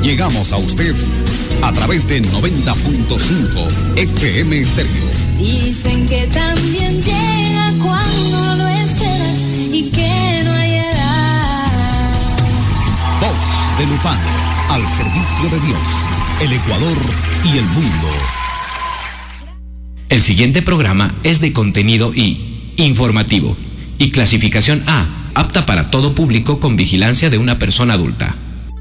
Llegamos a usted a través de 90.5 FM Estéreo. Dicen que también llega cuando lo esperas y que no hay edad. Voz de Lupano, al servicio de Dios, el Ecuador y el mundo. El siguiente programa es de contenido I, informativo, y clasificación A, apta para todo público con vigilancia de una persona adulta.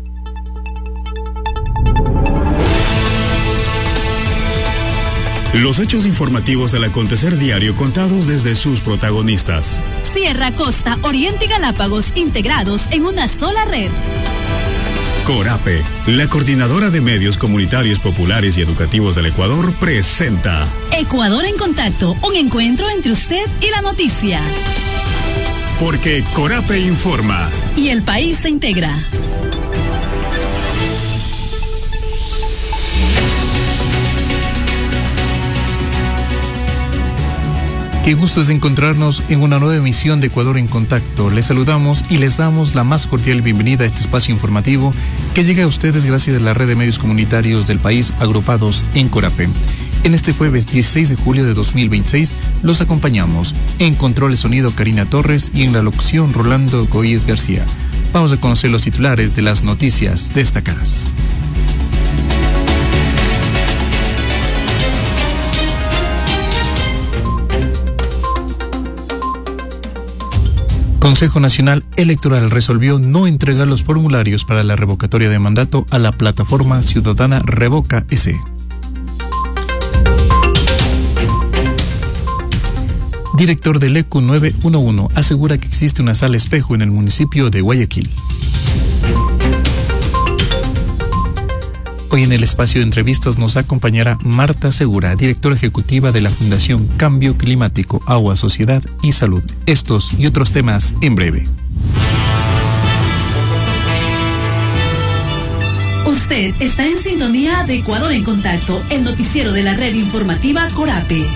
Los hechos informativos del acontecer diario contados desde sus protagonistas. Sierra, Costa, Oriente y Galápagos integrados en una sola red. Corape, la coordinadora de medios comunitarios populares y educativos del Ecuador, presenta Ecuador en Contacto, un encuentro entre usted y la noticia. Porque Corape informa. Y el país se integra. Qué gusto es encontrarnos en una nueva emisión de Ecuador en Contacto. Les saludamos y les damos la más cordial bienvenida a este espacio informativo que llega a ustedes gracias a la red de medios comunitarios del país agrupados en Corape. En este jueves 16 de julio de 2026 los acompañamos en control de sonido Karina Torres y en la locución Rolando Goyes García. Vamos a conocer los titulares de las noticias destacadas. Consejo Nacional Electoral resolvió no entregar los formularios para la revocatoria de mandato a la plataforma ciudadana Revoca S. Director del ECU 911 asegura que existe una sala espejo en el municipio de Guayaquil. Hoy en el espacio de entrevistas nos acompañará Marta Segura, directora ejecutiva de la Fundación Cambio Climático, Agua, Sociedad y Salud. Estos y otros temas en breve. Usted está en sintonía de Ecuador en Contacto, el noticiero de la red informativa Corape.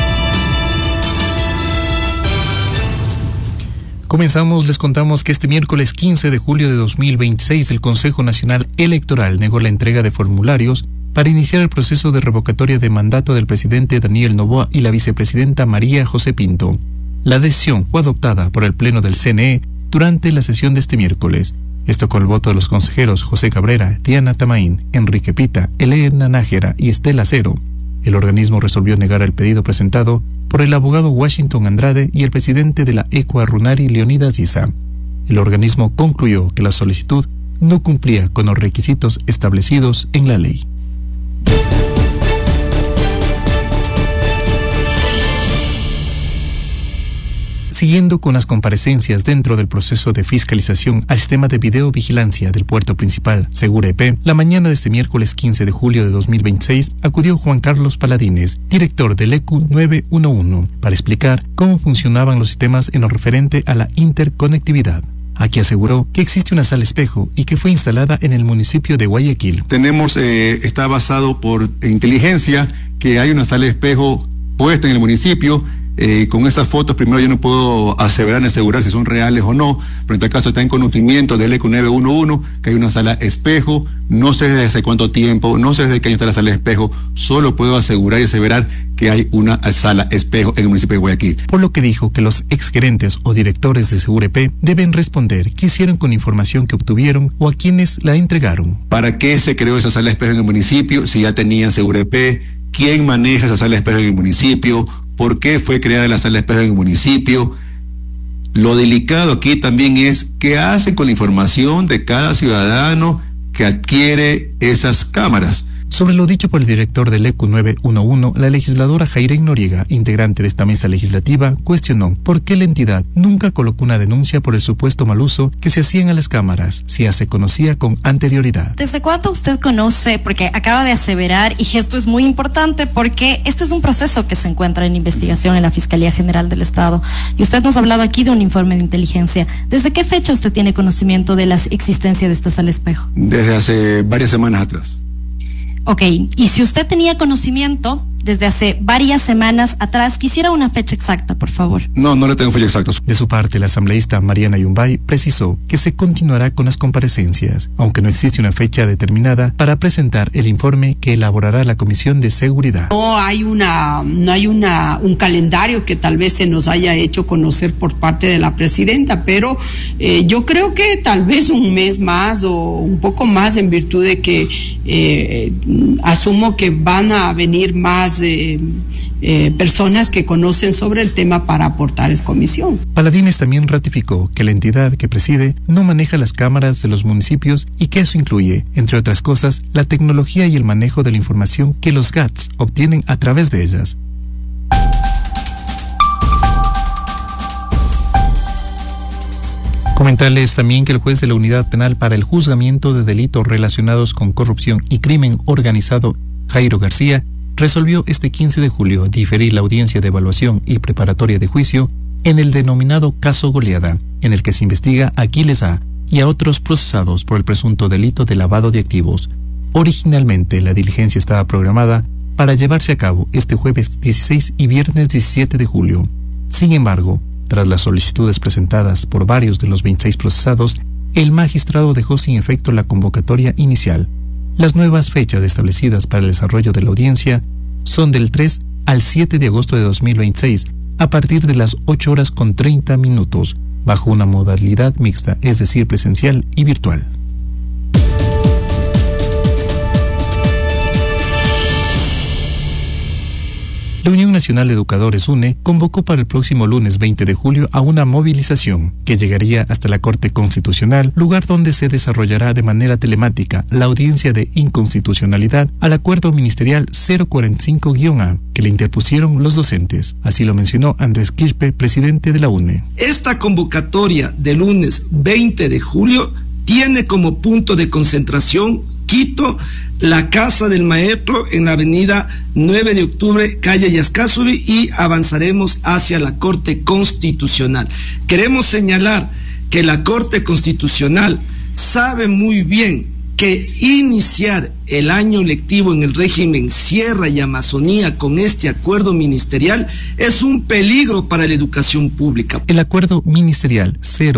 Comenzamos, les contamos que este miércoles 15 de julio de 2026 el Consejo Nacional Electoral negó la entrega de formularios para iniciar el proceso de revocatoria de mandato del presidente Daniel Noboa y la vicepresidenta María José Pinto. La decisión fue adoptada por el Pleno del CNE durante la sesión de este miércoles. Esto con el voto de los consejeros José Cabrera, Diana Tamaín, Enrique Pita, Elena Nájera y Estela Cero. El organismo resolvió negar el pedido presentado por el abogado Washington Andrade y el presidente de la ECUA Runari, Leonidas Issa. El organismo concluyó que la solicitud no cumplía con los requisitos establecidos en la ley. Siguiendo con las comparecencias dentro del proceso de fiscalización al sistema de videovigilancia del puerto principal, Segura EP, la mañana de este miércoles 15 de julio de 2026 acudió Juan Carlos Paladines, director del ECU 911, para explicar cómo funcionaban los sistemas en lo referente a la interconectividad. Aquí aseguró que existe una sala espejo y que fue instalada en el municipio de Guayaquil. Está basado por inteligencia que hay una sala espejo puesta en el municipio. Con esas fotos primero yo no puedo aseverar ni asegurar si son reales o no, pero en tal caso está en conocimiento del ECU 911 que hay una sala espejo. No sé desde hace cuánto tiempo, no sé desde qué año está la sala espejo, solo puedo asegurar y aseverar que hay una sala espejo en el municipio de Guayaquil. Por lo que dijo que los exgerentes o directores de Segura EP deben responder qué hicieron con la información que obtuvieron o a quienes la entregaron. ¿Para qué se creó esa sala espejo en el municipio? Si ya tenían Segura EP, ¿quién maneja esa sala espejo en el municipio? ¿Por qué fue creada la sala espejo en el municipio? Lo delicado aquí también es qué hacen con la información de cada ciudadano que adquiere esas cámaras. Sobre lo dicho por el director del ECU 911, la legisladora Jairén Noriega, integrante de esta mesa legislativa, cuestionó por qué la entidad nunca colocó una denuncia por el supuesto mal uso que se hacían a las cámaras, si ya se conocía con anterioridad. ¿Desde cuándo usted conoce? Porque acaba de aseverar, y esto es muy importante porque este es un proceso que se encuentra en investigación en la Fiscalía General del Estado, y usted nos ha hablado aquí de un informe de inteligencia. ¿Desde qué fecha usted tiene conocimiento de la existencia de esta sala espejo? Desde hace varias semanas atrás. Ok, y si usted tenía conocimiento, desde hace varias semanas atrás. Quisiera una fecha exacta, por favor. No le tengo fecha exacta. De su parte, la asambleísta Mariana Yumbay precisó que se continuará con las comparecencias, aunque no existe una fecha determinada para presentar el informe que elaborará la Comisión de Seguridad. No hay un calendario que tal vez se nos haya hecho conocer por parte de la presidenta, pero yo creo que tal vez un mes más o un poco más, en virtud de que asumo que van a venir más personas que conocen sobre el tema para aportar a esa comisión. Paladines también ratificó que la entidad que preside no maneja las cámaras de los municipios y que eso incluye, entre otras cosas, la tecnología y el manejo de la información que los GATS obtienen a través de ellas. Comentarles también que el juez de la Unidad Penal para el Juzgamiento de Delitos Relacionados con Corrupción y Crimen Organizado, Jairo García, resolvió este 15 de julio diferir la audiencia de evaluación y preparatoria de juicio en el denominado caso Goleada, en el que se investiga a Aquiles A. y a otros procesados por el presunto delito de lavado de activos. Originalmente, la diligencia estaba programada para llevarse a cabo este jueves 16 y viernes 17 de julio. Sin embargo, tras las solicitudes presentadas por varios de los 26 procesados, el magistrado dejó sin efecto la convocatoria inicial. Las nuevas fechas establecidas para el desarrollo de la audiencia son del 3 al 7 de agosto de 2026, a partir de las 8:30, bajo una modalidad mixta, es decir, presencial y virtual. La Unión Nacional de Educadores UNE convocó para el próximo lunes 20 de julio a una movilización que llegaría hasta la Corte Constitucional, lugar donde se desarrollará de manera telemática la audiencia de inconstitucionalidad al acuerdo ministerial 045-A que le interpusieron los docentes. Así lo mencionó Andrés Quispe, presidente de la UNE. Esta convocatoria de lunes 20 de julio tiene como punto de concentración Quito, la Casa del Maestro en la avenida 9 de octubre, calle Yascasubi, y avanzaremos hacia la Corte Constitucional. Queremos señalar que la Corte Constitucional sabe muy bien que iniciar el año lectivo en el régimen Sierra y Amazonía con este acuerdo ministerial es un peligro para la educación pública. El acuerdo ministerial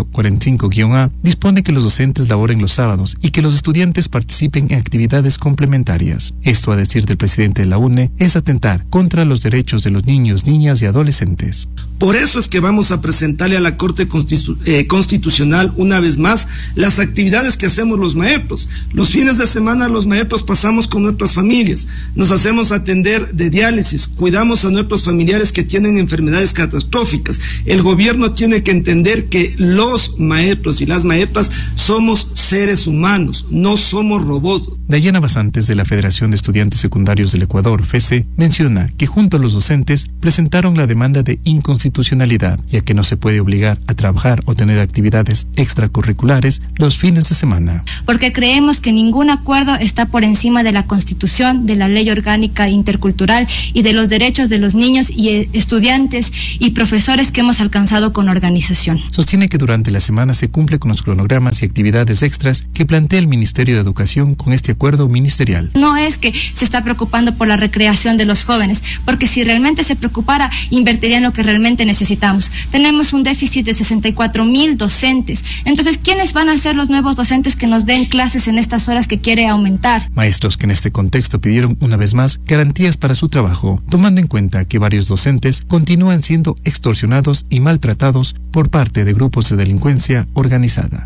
045-A dispone que los docentes laboren los sábados y que los estudiantes participen en actividades complementarias. Esto, a decir del presidente de la UNE, es atentar contra los derechos de los niños, niñas y adolescentes. Por eso es que vamos a presentarle a la Corte Constitucional una vez más las actividades que hacemos los maestros. Los fines de semana los maestros pasamos con nuestras familias, nos hacemos atender de diálisis, cuidamos a nuestros familiares que tienen enfermedades catastróficas. El gobierno tiene que entender que los maestros y las maestras somos seres humanos, no somos robots. Dayana Basantes, de la Federación de Estudiantes Secundarios del Ecuador, FESE, menciona que junto a los docentes presentaron la demanda de inconstitucionalidad, ya que no se puede obligar a trabajar o tener actividades extracurriculares los fines de semana. Porque creemos que ningún acuerdo está por encima de la Constitución, de la Ley Orgánica Intercultural y de los derechos de los niños y estudiantes y profesores que hemos alcanzado con organización. Sostiene que durante la semana se cumple con los cronogramas y actividades extras que plantea el Ministerio de Educación con este acuerdo ministerial. No es que se está preocupando por la recreación de los jóvenes, porque si realmente se preocupara, invertiría en lo que realmente necesitamos. Tenemos un déficit de 64,000 docentes. Entonces, ¿quiénes van a ser los nuevos docentes que nos den clases en estas horas que quiere aumentar? Maestros que en este contexto pidieron una vez más garantías para su trabajo, tomando en cuenta que varios docentes continúan siendo extorsionados y maltratados por parte de grupos de delincuencia organizada.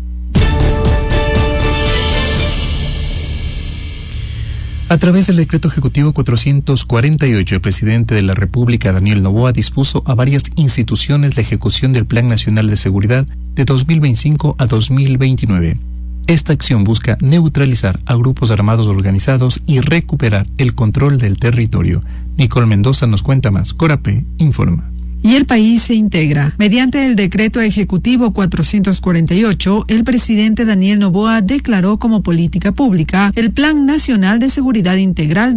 A través del decreto ejecutivo 448, el presidente de la República, Daniel Noboa, dispuso a varias instituciones la ejecución del Plan Nacional de Seguridad de 2025 a 2029. Esta acción busca neutralizar a grupos armados organizados y recuperar el control del territorio. Nicole Mendoza nos cuenta más. Corape informa. Y el país se integra. Mediante el decreto ejecutivo 448, el presidente Daniel Noboa declaró como política pública el Plan Nacional de Seguridad Integral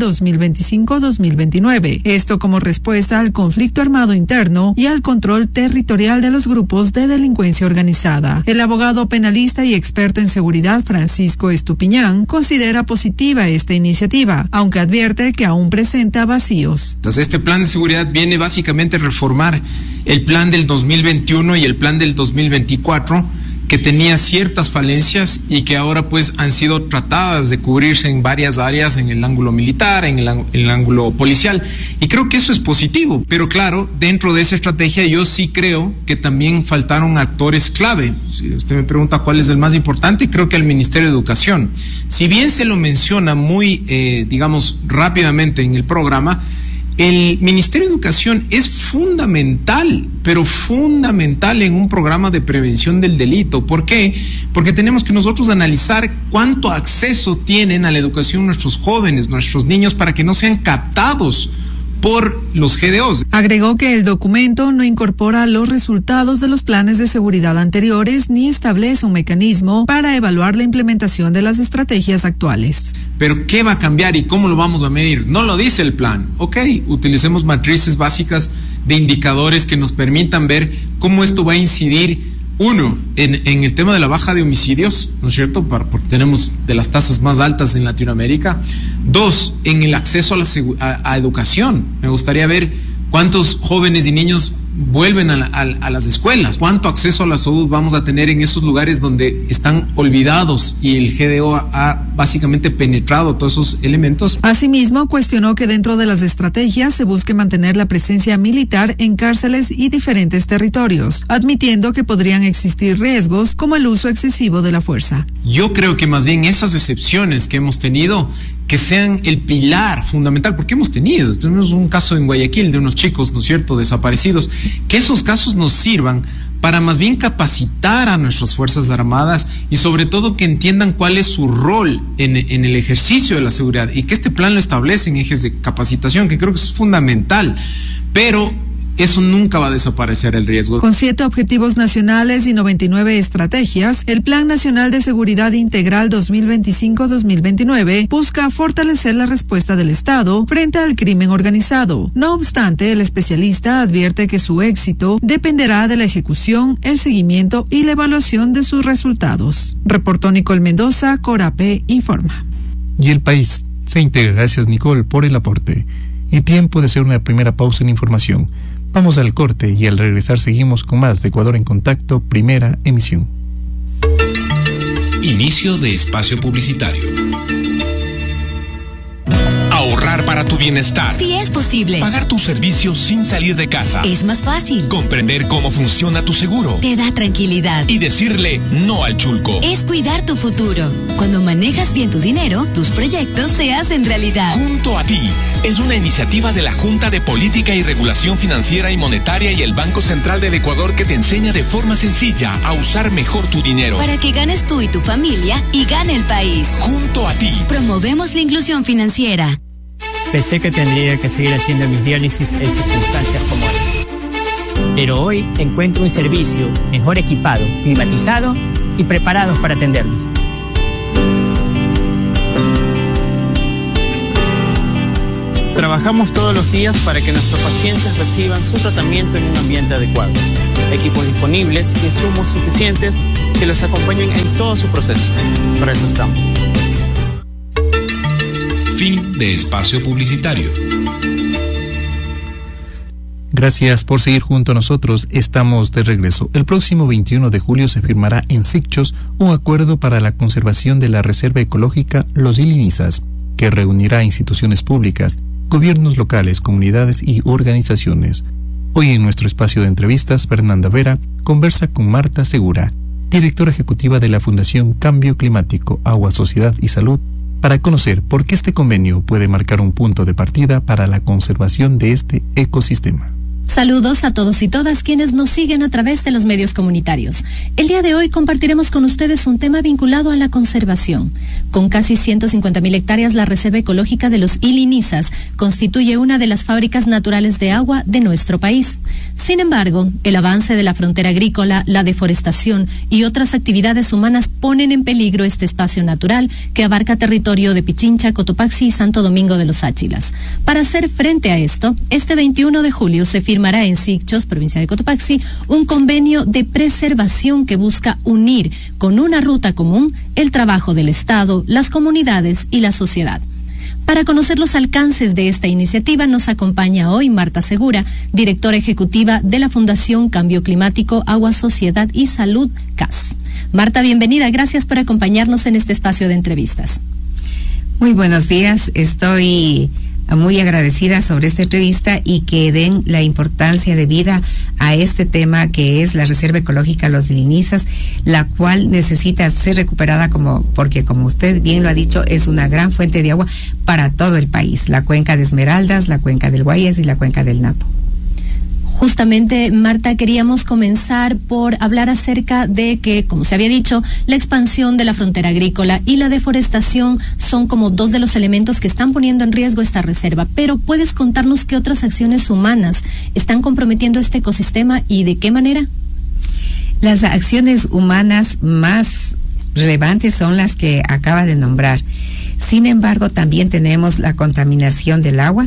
2025-2029. Esto como respuesta al conflicto armado interno y al control territorial de los grupos de delincuencia organizada. El abogado penalista y experto en seguridad Francisco Estupiñán considera positiva esta iniciativa, aunque advierte que aún presenta vacíos. Entonces, este plan de seguridad viene básicamente a reformar el plan del 2021 y el plan del 2024, que tenía ciertas falencias y que ahora pues han sido tratadas de cubrirse en varias áreas, en el ángulo militar, en el ángulo policial, y creo que eso es positivo. Pero claro, dentro de esa estrategia yo sí creo que también faltaron actores clave. Si usted me pregunta cuál es el más importante, creo que el Ministerio de Educación. Si bien se lo menciona muy, digamos, rápidamente en el programa, el Ministerio de Educación es fundamental, pero fundamental en un programa de prevención del delito. ¿Por qué? Porque tenemos que nosotros analizar cuánto acceso tienen a la educación nuestros jóvenes, nuestros niños, para que no sean captados por los GDOs. Agregó que el documento no incorpora los resultados de los planes de seguridad anteriores ni establece un mecanismo para evaluar la implementación de las estrategias actuales. Pero ¿qué va a cambiar y cómo lo vamos a medir? No lo dice el plan. Ok, utilicemos matrices básicas de indicadores que nos permitan ver cómo esto va a incidir. Uno, en el tema de la baja de homicidios, ¿no es cierto? Porque tenemos de las tasas más altas en Latinoamérica. Dos, en el acceso a educación. Me gustaría ver cuántos jóvenes y niños vuelven a las escuelas, cuánto acceso a la salud vamos a tener en esos lugares donde están olvidados y el GDO ha básicamente penetrado todos esos elementos. Asimismo, cuestionó que dentro de las estrategias se busque mantener la presencia militar en cárceles y diferentes territorios, admitiendo que podrían existir riesgos como el uso excesivo de la fuerza. Yo creo que más bien esas excepciones que hemos tenido, que sean el pilar fundamental, porque tenemos un caso en Guayaquil de unos chicos, ¿no es cierto?, desaparecidos, que esos casos nos sirvan para más bien capacitar a nuestras Fuerzas Armadas y sobre todo que entiendan cuál es su rol en el ejercicio de la seguridad, y que este plan lo establece en ejes de capacitación, que creo que es fundamental, pero eso nunca va a desaparecer el riesgo. Con 7 objetivos nacionales y 99 estrategias, el Plan Nacional de Seguridad Integral 2025-2029 busca fortalecer la respuesta del Estado frente al crimen organizado. No obstante, el especialista advierte que su éxito dependerá de la ejecución, el seguimiento y la evaluación de sus resultados. Reportó Nicole Mendoza, Corape informa. Y el país se integra. Gracias, Nicole, por el aporte. Y tiempo de hacer una primera pausa en información. Vamos al corte y al regresar seguimos con más de Ecuador en Contacto, primera emisión. Inicio de espacio publicitario. Ahorrar para tu bienestar. Sí es posible. Pagar tus servicios sin salir de casa. Es más fácil. Comprender cómo funciona tu seguro. Te da tranquilidad. Y decirle no al chulco. Es cuidar tu futuro. Cuando manejas bien tu dinero, tus proyectos se hacen realidad. Junto a ti. Es una iniciativa de la Junta de Política y Regulación Financiera y Monetaria y el Banco Central del Ecuador, que te enseña de forma sencilla a usar mejor tu dinero. Para que ganes tú y tu familia y gane el país. Junto a ti. Promovemos la inclusión financiera. Pensé que tendría que seguir haciendo mis diálisis en circunstancias como esta. Pero hoy encuentro un servicio mejor equipado, climatizado y preparados para atenderlos. Trabajamos todos los días para que nuestros pacientes reciban su tratamiento en un ambiente adecuado. Equipos disponibles y insumos suficientes que los acompañen en todo su proceso. Para eso estamos. Fin de espacio publicitario. Gracias por seguir junto a nosotros. Estamos de regreso. El próximo 21 de julio se firmará en Sicchos un acuerdo para la conservación de la Reserva Ecológica Los Ilinizas, que reunirá instituciones públicas, gobiernos locales, comunidades y organizaciones. Hoy en nuestro espacio de entrevistas, Fernanda Vera conversa con Marta Segura, directora ejecutiva de la Fundación Cambio Climático, Agua, Sociedad y Salud, para conocer por qué este convenio puede marcar un punto de partida para la conservación de este ecosistema. Saludos a todos y todas quienes nos siguen a través de los medios comunitarios. El día de hoy compartiremos con ustedes un tema vinculado a la conservación. Con casi 150.000 hectáreas, la Reserva Ecológica de los Ilinizas constituye una de las fábricas naturales de agua de nuestro país. Sin embargo, el avance de la frontera agrícola, la deforestación y otras actividades humanas ponen en peligro este espacio natural que abarca territorio de Pichincha, Cotopaxi y Santo Domingo de los Áchilas. Para hacer frente a esto, este 21 de julio se firmará en Sicchos, provincia de Cotopaxi, un convenio de preservación que busca unir con una ruta común el trabajo del Estado, las comunidades y la sociedad. Para conocer los alcances de esta iniciativa nos acompaña hoy Marta Segura, directora ejecutiva de la Fundación Cambio Climático, Agua, Sociedad y Salud, CAS. Marta, bienvenida, gracias por acompañarnos en este espacio de entrevistas. Muy buenos días, estoy muy agradecida sobre esta entrevista y que den la importancia debida a este tema que es la Reserva Ecológica Los Ilinizas, la cual necesita ser recuperada porque como usted bien lo ha dicho, es una gran fuente de agua para todo el país, la cuenca de Esmeraldas, la cuenca del Guayas y la cuenca del Napo. Justamente, Marta, queríamos comenzar por hablar acerca de que, como se había dicho, la expansión de la frontera agrícola y la deforestación son como dos de los elementos que están poniendo en riesgo esta reserva. Pero, ¿puedes contarnos qué otras acciones humanas están comprometiendo este ecosistema y de qué manera? Las acciones humanas más relevantes son las que acaba de nombrar. Sin embargo, también tenemos la contaminación del agua,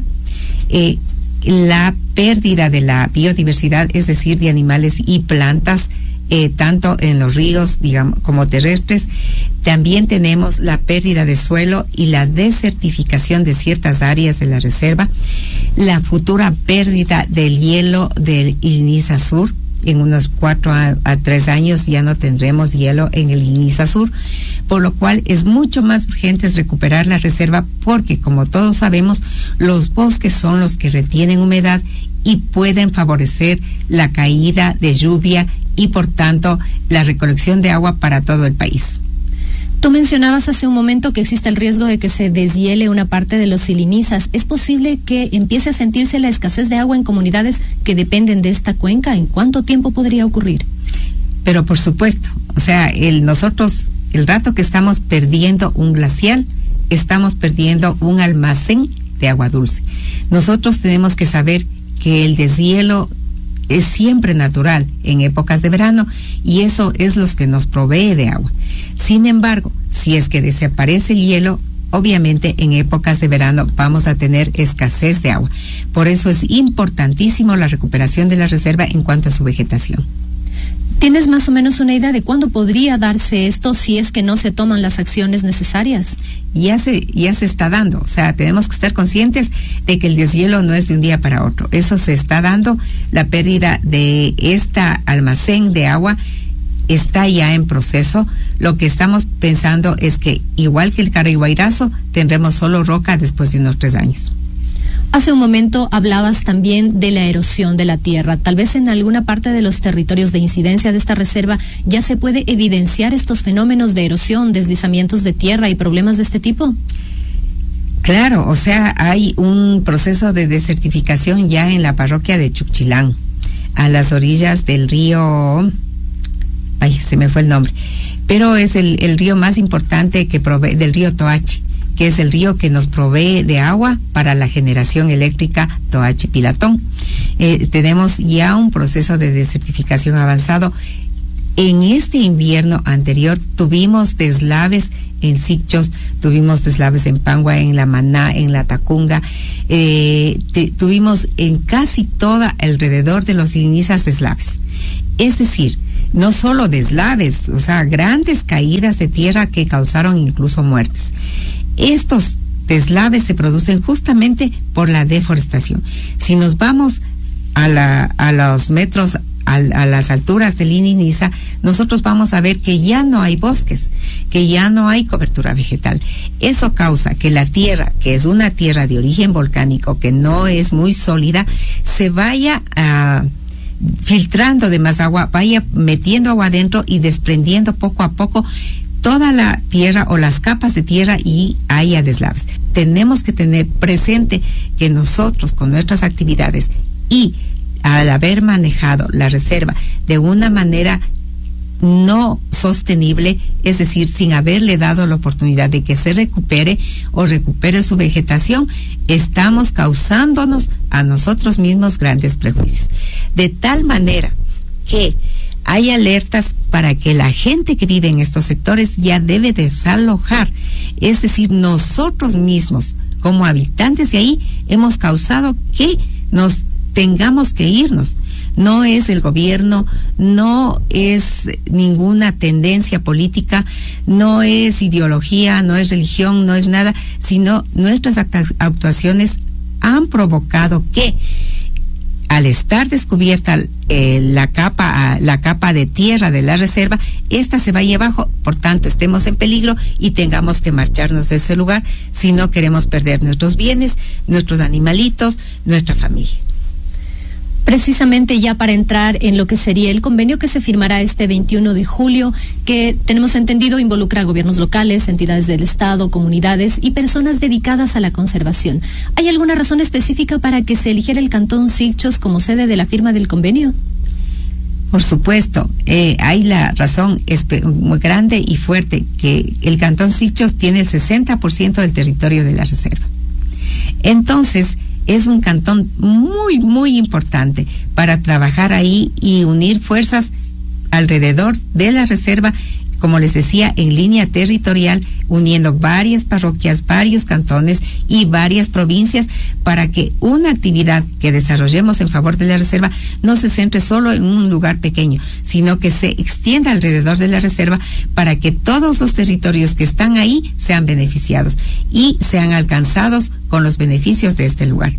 la pérdida de la biodiversidad, es decir, de animales y plantas, tanto en los ríos, digamos, como terrestres. También tenemos la pérdida de suelo y la desertificación de ciertas áreas de la reserva, la futura pérdida del hielo del Iliniza Sur. En unos 4 a 3 años ya no tendremos hielo en el Iliniza Sur, por lo cual es mucho más urgente recuperar la reserva porque, como todos sabemos, los bosques son los que retienen humedad y pueden favorecer la caída de lluvia y, por tanto, la recolección de agua para todo el país. Tú mencionabas hace un momento que existe el riesgo de que se deshiele una parte de los Ilinizas. ¿Es posible que empiece a sentirse la escasez de agua en comunidades que dependen de esta cuenca? ¿En cuánto tiempo podría ocurrir? Pero por supuesto, o sea, nosotros, el rato que estamos perdiendo un glacial, estamos perdiendo un almacén de agua dulce. Nosotros tenemos que saber que el deshielo es siempre natural en épocas de verano y eso es lo que nos provee de agua. Sin embargo, si es que desaparece el hielo, obviamente en épocas de verano vamos a tener escasez de agua. Por eso es importantísimo la recuperación de la reserva en cuanto a su vegetación. ¿Tienes más o menos una idea de cuándo podría darse esto si es que no se toman las acciones necesarias? Ya se está dando, o sea, tenemos que estar conscientes de que el deshielo no es de un día para otro. Eso se está dando, la pérdida de este almacén de agua está ya en proceso. Lo que estamos pensando es que, igual que el Caraiguairazo, tendremos solo roca después de unos 3 años. Hace un momento hablabas también de la erosión de la tierra. Tal vez en alguna parte de los territorios de incidencia de esta reserva ya se puede evidenciar estos fenómenos de erosión, deslizamientos de tierra y problemas de este tipo. Claro, o sea, hay un proceso de desertificación ya en la parroquia de Chuchilán, a las orillas del río, se me fue el nombre, pero es el río más importante que provee, del río Toachi, que es el río que nos provee de agua para la generación eléctrica Toachi-Pilatón. Tenemos ya un proceso de desertificación avanzado. En este invierno anterior tuvimos deslaves en Sicchos, tuvimos deslaves en Pangua, en la Maná, en la Tacunga, tuvimos en casi toda alrededor de los Ilinizas deslaves. Es decir, no solo deslaves, o sea, grandes caídas de tierra que causaron incluso muertes. Estos deslaves se producen justamente por la deforestación. Si nos vamos a los metros, a las alturas del Iliniza, nosotros vamos a ver que ya no hay bosques, que ya no hay cobertura vegetal. Eso causa que la tierra, que es una tierra de origen volcánico, que no es muy sólida, se vaya filtrando de más agua, vaya metiendo agua adentro y desprendiendo poco a poco toda la tierra o las capas de tierra y haya deslaves. Tenemos que tener presente que nosotros con nuestras actividades y al haber manejado la reserva de una manera no sostenible, es decir, sin haberle dado la oportunidad de que se recupere o recupere su vegetación, estamos causándonos a nosotros mismos grandes prejuicios. De tal manera que hay alertas para que la gente que vive en estos sectores ya debe desalojar. Es decir, nosotros mismos, como habitantes de ahí, hemos causado que nos tengamos que irnos. No es el gobierno, no es ninguna tendencia política, no es ideología, no es religión, no es nada, sino nuestras actuaciones han provocado que, al estar descubierta la capa de tierra de la reserva, esta se vaya abajo, por tanto estemos en peligro y tengamos que marcharnos de ese lugar si no queremos perder nuestros bienes, nuestros animalitos, nuestra familia. Precisamente ya para entrar en lo que sería el convenio que se firmará este 21 de julio, que tenemos entendido involucra a gobiernos locales, entidades del Estado, comunidades y personas dedicadas a la conservación. ¿Hay alguna razón específica para que se eligiera el Cantón Sicchos como sede de la firma del convenio? Por supuesto, hay la razón muy grande y fuerte, que el Cantón Sicchos tiene el 60% del territorio de la reserva. Entonces, es un cantón muy, muy importante para trabajar ahí y unir fuerzas alrededor de la reserva, como les decía, en línea territorial, uniendo varias parroquias, varios cantones y varias provincias, para que una actividad que desarrollemos en favor de la reserva no se centre solo en un lugar pequeño, sino que se extienda alrededor de la reserva para que todos los territorios que están ahí sean beneficiados y sean alcanzados con los beneficios de este lugar.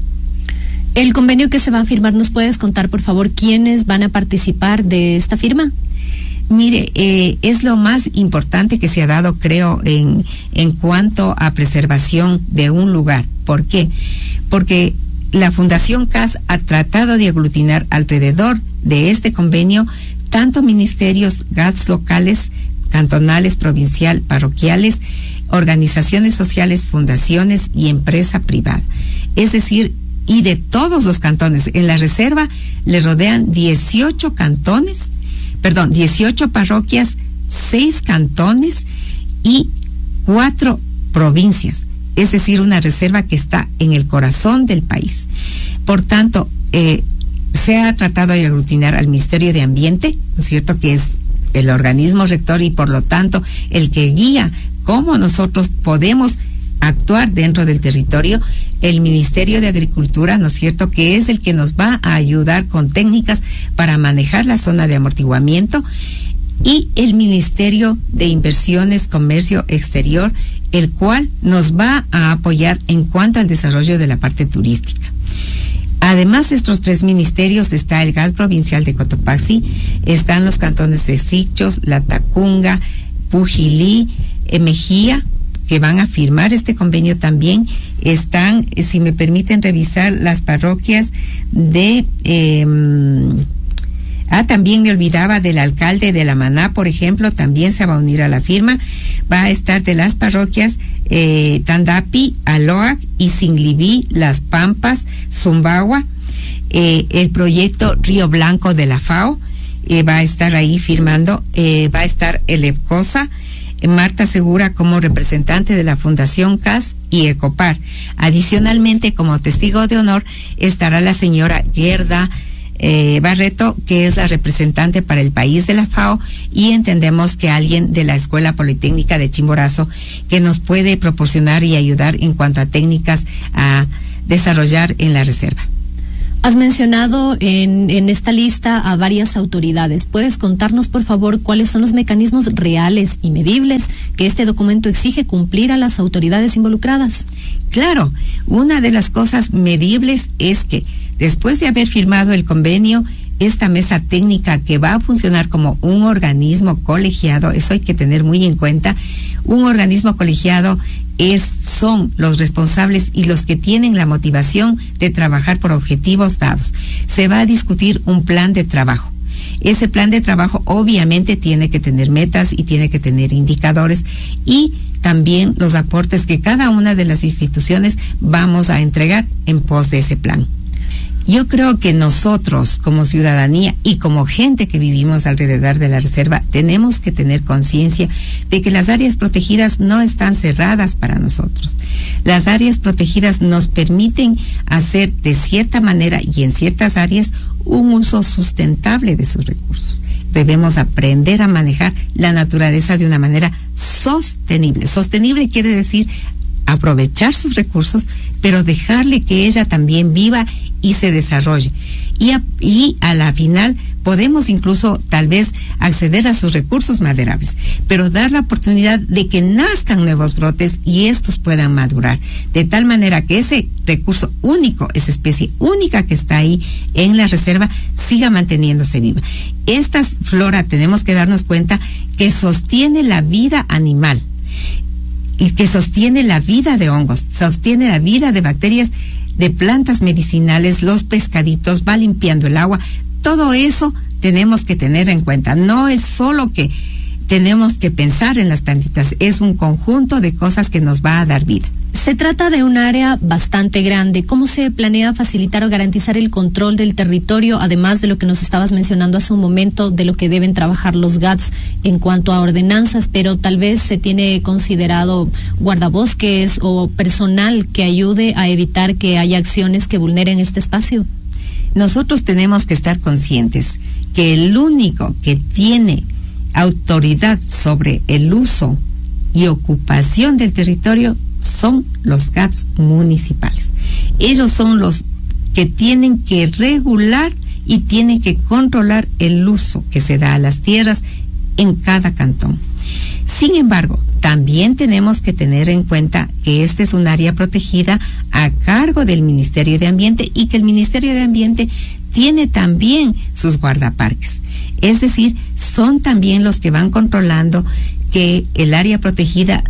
El convenio que se va a firmar, ¿nos puedes contar, por favor, quiénes van a participar de esta firma? Mire, es lo más importante que se ha dado, creo, en cuanto a preservación de un lugar. ¿Por qué? Porque la Fundación CAS ha tratado de aglutinar alrededor de este convenio tanto ministerios, GATS locales, cantonales, provincial, parroquiales, organizaciones sociales, fundaciones y empresa privada. Es decir, y de todos los cantones. En la reserva le rodean 18 parroquias, 6 cantones y 4 provincias. Es decir, una reserva que está en el corazón del país. Por tanto, se ha tratado de aglutinar al Ministerio de Ambiente, ¿no es cierto?, que es el organismo rector y por lo tanto el que guía cómo nosotros podemos actuar dentro del territorio, el Ministerio de Agricultura, ¿no es cierto?, que es el que nos va a ayudar con técnicas para manejar la zona de amortiguamiento, y el Ministerio de Inversiones, Comercio Exterior, el cual nos va a apoyar en cuanto al desarrollo de la parte turística. Además de estos 3 ministerios está el GAT provincial de Cotopaxi, están los cantones de Sicchos, Latacunga, Pujilí, Mejía, que van a firmar este convenio también. Están, si me permiten revisar, las parroquias de... también me olvidaba del alcalde de La Maná, por ejemplo, también se va a unir a la firma. Va a estar de las parroquias Tandapi, Aloac y Singlibí, Las Pampas, Zumbagua. El proyecto Río Blanco de la FAO va a estar ahí firmando. Va a estar el EPCOSA, Marta Segura como representante de la Fundación CAS y Ecopar. Adicionalmente, como testigo de honor, estará la señora Gerda Barreto, que es la representante para el país de la FAO, y entendemos que alguien de la Escuela Politécnica de Chimborazo, que nos puede proporcionar y ayudar en cuanto a técnicas a desarrollar en la reserva. Has mencionado en esta lista a varias autoridades. ¿Puedes contarnos, por favor, cuáles son los mecanismos reales y medibles que este documento exige cumplir a las autoridades involucradas? Claro, una de las cosas medibles es que después de haber firmado el convenio, esta mesa técnica, que va a funcionar como un organismo colegiado, eso hay que tener muy en cuenta, un organismo colegiado son los responsables y los que tienen la motivación de trabajar por objetivos dados. Se va a discutir un plan de trabajo. Ese plan de trabajo obviamente tiene que tener metas y tiene que tener indicadores, y también los aportes que cada una de las instituciones vamos a entregar en pos de ese plan. Yo creo que nosotros, como ciudadanía y como gente que vivimos alrededor de la reserva, tenemos que tener conciencia de que las áreas protegidas no están cerradas para nosotros. Las áreas protegidas nos permiten hacer de cierta manera y en ciertas áreas un uso sustentable de sus recursos. Debemos aprender a manejar la naturaleza de una manera sostenible. Sostenible quiere decir aprovechar sus recursos, pero dejarle que ella también viva y se desarrolle. Y a la final podemos incluso tal vez acceder a sus recursos maderables, pero dar la oportunidad de que nazcan nuevos brotes y estos puedan madurar, de tal manera que ese recurso único, esa especie única que está ahí en la reserva, siga manteniéndose viva. Esta flora tenemos que darnos cuenta que sostiene la vida animal, y que sostiene la vida de hongos, sostiene la vida de bacterias, de plantas medicinales, los pescaditos, va limpiando el agua. Todo eso tenemos que tener en cuenta. No es solo que tenemos que pensar en las plantitas, es un conjunto de cosas que nos va a dar vida. Se trata de un área bastante grande. ¿Cómo se planea facilitar o garantizar el control del territorio, además de lo que nos estabas mencionando hace un momento, de lo que deben trabajar los GATS en cuanto a ordenanzas, pero tal vez se tiene considerado guardabosques o personal que ayude a evitar que haya acciones que vulneren este espacio? Nosotros tenemos que estar conscientes que el único que tiene autoridad sobre el uso y ocupación del territorio son los GATS municipales. Ellos son los que tienen que regular y tienen que controlar el uso que se da a las tierras en cada cantón. Sin embargo, también tenemos que tener en cuenta que este es un área protegida a cargo del Ministerio de Ambiente y que el Ministerio de Ambiente tiene también sus guardaparques. Es decir, son también los que van controlando que el área protegida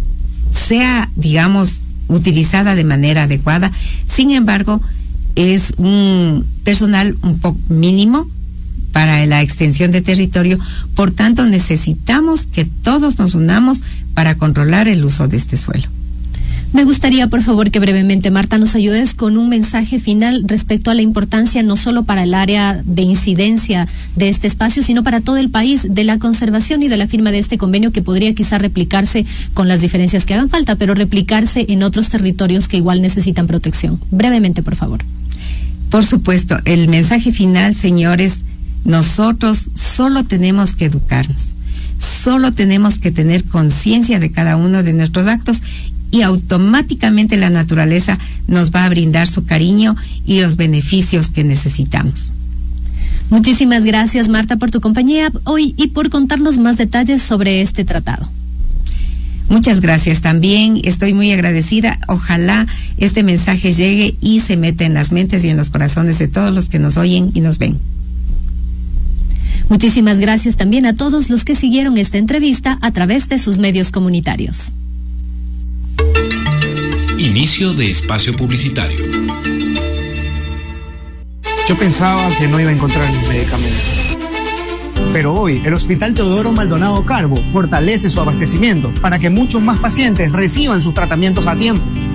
sea, digamos, utilizada de manera adecuada. Sin embargo, es un personal un poco mínimo para la extensión de territorio, por tanto necesitamos que todos nos unamos para controlar el uso de este suelo. Me gustaría, por favor, que brevemente, Marta, nos ayudes con un mensaje final respecto a la importancia, no solo para el área de incidencia de este espacio, sino para todo el país, de la conservación y de la firma de este convenio, que podría quizá replicarse con las diferencias que hagan falta, pero replicarse en otros territorios que igual necesitan protección. Brevemente, por favor. Por supuesto, el mensaje final, señores, nosotros solo tenemos que educarnos, solo tenemos que tener conciencia de cada uno de nuestros actos y automáticamente la naturaleza nos va a brindar su cariño y los beneficios que necesitamos. Muchísimas gracias, Marta, por tu compañía hoy y por contarnos más detalles sobre este tratado. Muchas gracias. También estoy muy agradecida. Ojalá este mensaje llegue y se meta en las mentes y en los corazones de todos los que nos oyen y nos ven. Muchísimas gracias también a todos los que siguieron esta entrevista a través de sus medios comunitarios. Inicio de espacio publicitario. Yo pensaba que no iba a encontrar mis medicamentos. Pero hoy, el Hospital Teodoro Maldonado Carbo fortalece su abastecimiento para que muchos más pacientes reciban sus tratamientos a tiempo.